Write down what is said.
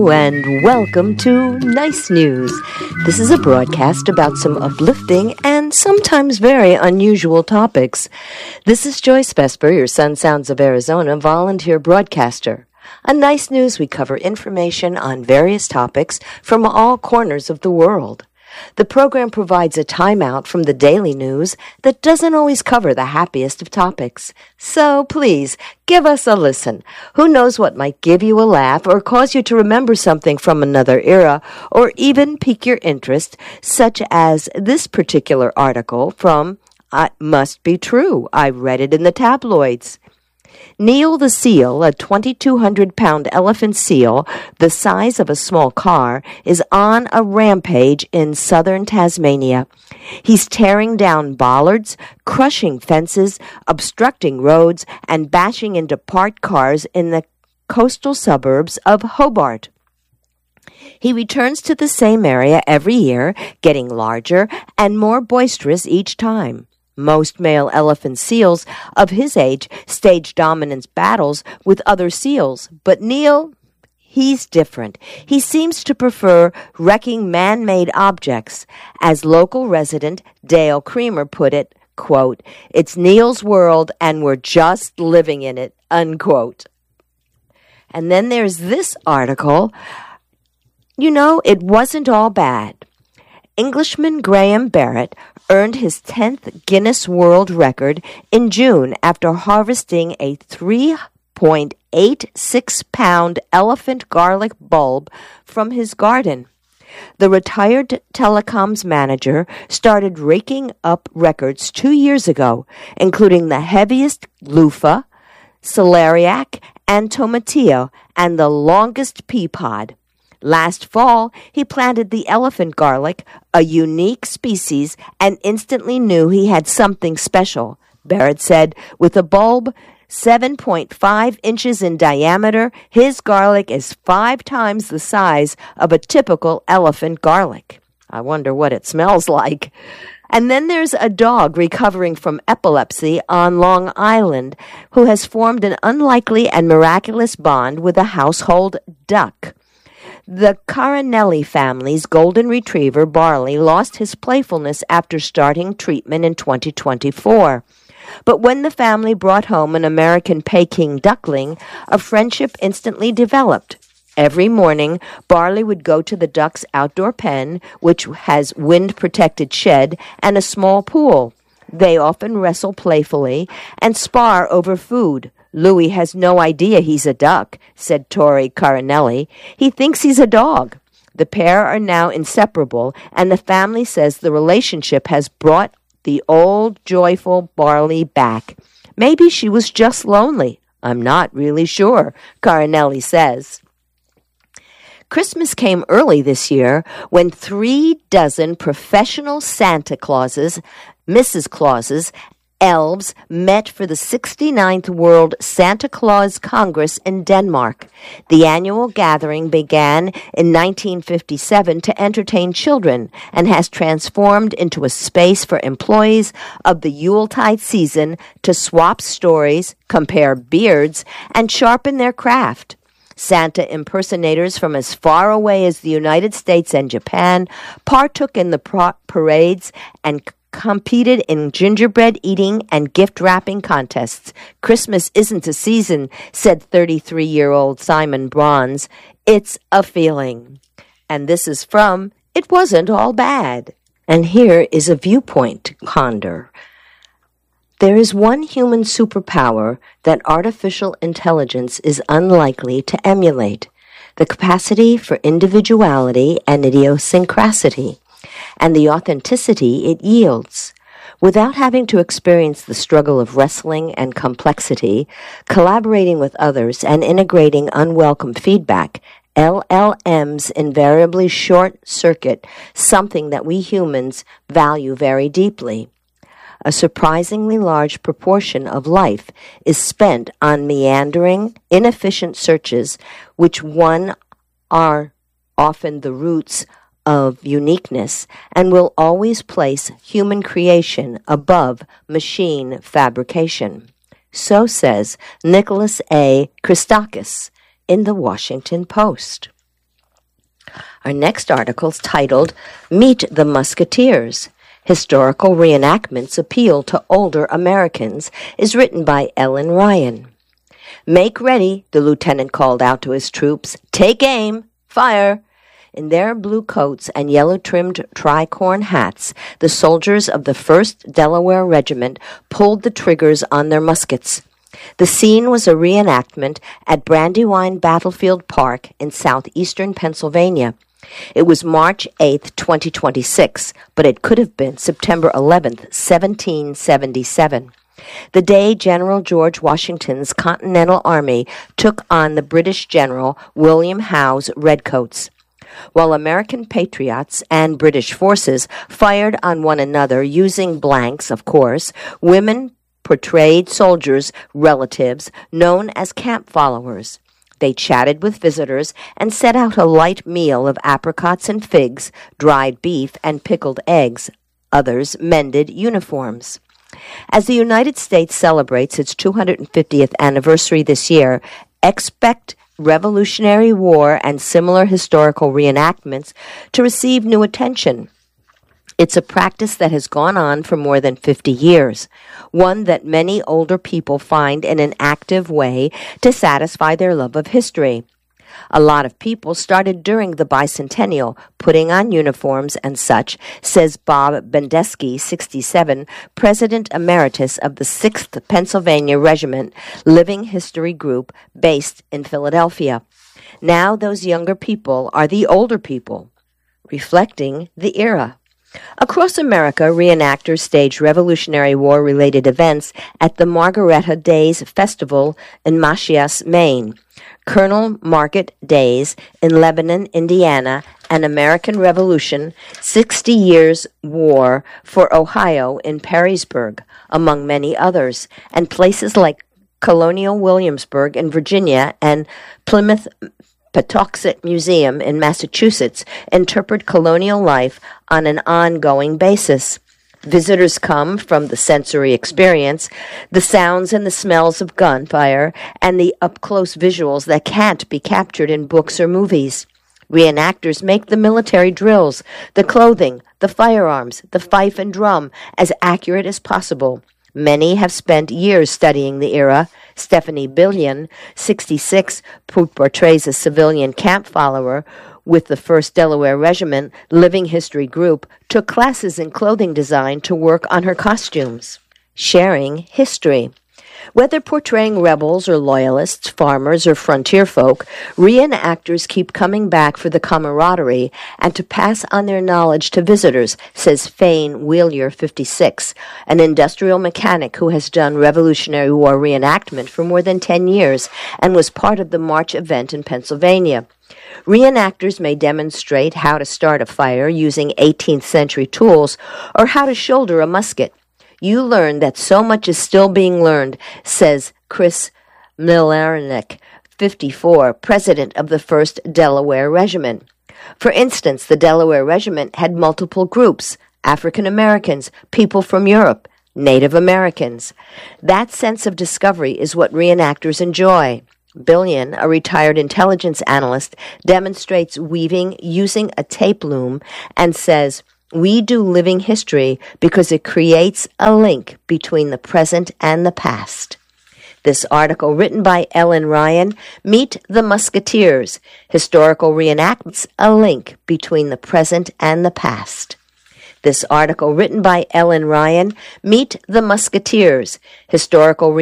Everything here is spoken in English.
And welcome to Nice News. This is a broadcast about some uplifting and sometimes very unusual topics. This is Joyce Vesper, your Sun Sounds of Arizona volunteer broadcaster. On Nice News, we cover information on various topics from all corners of the world. The program provides a timeout from the daily news that doesn't always cover the happiest of topics. So please, give us a listen. Who knows what might give you a laugh or cause you to remember something from another era or even pique your interest, such as this particular article from Must Be True. I read it in the tabloids. Neil the seal, a 2,200-pound elephant seal the size of a small car, is on a rampage in southern Tasmania. He's tearing down bollards, crushing fences, obstructing roads, and bashing into parked cars in the coastal suburbs of Hobart. He returns to the same area every year, getting larger and more boisterous each time. Most male elephant seals of his age stage dominance battles with other seals, but Neil, he's different. He seems to prefer wrecking man-made objects. As local resident Dale Creamer put it, quote, "It's Neil's world and we're just living in it," unquote. And then there's this article. You know, it wasn't all bad. Englishman Graham Barrett earned his 10th Guinness World Record in June after harvesting a 3.86-pound elephant garlic bulb from his garden. The retired telecoms manager started raking up records 2 years ago, including the heaviest loofah, celeriac, and tomatillo, and the longest pea pod. Last fall, he planted the elephant garlic, a unique species, and instantly knew he had something special. Barrett said, with a bulb 7.5 inches in diameter, his garlic is 5 times the size of a typical elephant garlic. I wonder what it smells like. And then there's a dog recovering from epilepsy on Long Island who has formed an unlikely and miraculous bond with a household duck. The Carinelli family's golden retriever, Barley, lost his playfulness after starting treatment in 2024. But when the family brought home an American Peking duckling, a friendship instantly developed. Every morning, Barley would go to the duck's outdoor pen, which has wind-protected shed and a small pool. They often wrestle playfully and spar over food. "Louis has no idea he's a duck," said Tori Carinelli. "He thinks he's a dog." The pair are now inseparable, and the family says the relationship has brought the old, joyful Barley back. "Maybe she was just lonely. I'm not really sure," Carinelli says. Christmas came early this year when 36 professional Santa Clauses, Mrs. Clauses, elves met for the 69th World Santa Claus Congress in Denmark. The annual gathering began in 1957 to entertain children and has transformed into a space for employees of the Yuletide season to swap stories, compare beards, and sharpen their craft. Santa impersonators from as far away as the United States and Japan partook in the parades and competed in gingerbread eating and gift wrapping contests. "Christmas isn't a season," said 33-year-old Simon Bronze. "It's a feeling." And this is from It Wasn't All Bad. And here is a viewpoint to ponder. There is one human superpower that artificial intelligence is unlikely to emulate: the capacity for individuality and idiosyncrasy, and the authenticity it yields. Without having to experience the struggle of wrestling and complexity, collaborating with others, and integrating unwelcome feedback, LLMs invariably short-circuit something that we humans value very deeply. A surprisingly large proportion of life is spent on meandering, inefficient searches, which are often the roots of uniqueness and will always place human creation above machine fabrication. So says Nicholas A. Christakis in the Washington Post. Our next article is titled, Meet the Musketeers. Historical Reenactments Appeal to Older Americans, is written by Ellen Ryan. Make ready, the lieutenant called out to his troops. Take aim! Fire! In their blue coats and yellow-trimmed tricorn hats, the soldiers of the 1st Delaware Regiment pulled the triggers on their muskets. The scene was a reenactment at Brandywine Battlefield Park in southeastern Pennsylvania. It was March 8, 2026, but it could have been September 11, 1777. The day General George Washington's Continental Army took on the British General William Howe's Redcoats. While American patriots and British forces fired on one another using blanks, of course, women portrayed soldiers' relatives known as camp followers. They chatted with visitors and set out a light meal of apricots and figs, dried beef, and pickled eggs. Others mended uniforms. As the United States celebrates its 250th anniversary this year, expect Revolutionary War and similar historical reenactments to receive new attention. It's a practice that has gone on for more than 50 years, one that many older people find in an active way to satisfy their love of history. A lot of people started during the bicentennial, putting on uniforms and such, says Bob Bendesky, 67, President Emeritus of the 6th Pennsylvania Regiment Living History Group based in Philadelphia. Now those younger people are the older people, reflecting the era. Across America, reenactors stage Revolutionary War-related events at the Margaretta Days Festival in Machias, Maine, Colonel Market Days in Lebanon, Indiana, and American Revolution, 60 Years War for Ohio in Perrysburg, among many others, and places like Colonial Williamsburg in Virginia and Plymouth Patuxent Museum in Massachusetts interpret colonial life on an ongoing basis. Visitors come from the sensory experience, the sounds and the smells of gunfire, and the up-close visuals that can't be captured in books or movies. Reenactors make the military drills, the clothing, the firearms, the fife and drum as accurate as possible. Many have spent years studying the era. Stephanie Billion, 66, who portrays a civilian camp follower with the 1st Delaware Regiment Living History Group, took classes in clothing design to work on her costumes. Sharing history. Whether portraying rebels or loyalists, farmers or frontier folk, reenactors keep coming back for the camaraderie and to pass on their knowledge to visitors, says Fane Wheelier, 56, an industrial mechanic who has done Revolutionary War reenactment for more than 10 years and was part of the March event in Pennsylvania. Reenactors may demonstrate how to start a fire using 18th century tools or how to shoulder a musket. You learn that so much is still being learned, says Chris Milarnik, 54, president of the 1st Delaware Regiment. For instance, the Delaware Regiment had multiple groups: African Americans, people from Europe, Native Americans. That sense of discovery is what reenactors enjoy. Billion, a retired intelligence analyst, demonstrates weaving using a tape loom and says, "We do living history because it creates a link between the present and the past." This article, written by Ellen Ryan, Meet the Musketeers, Historical Reenactments, a link between the present and the past. This article, written by Ellen Ryan, Meet the Musketeers, Historical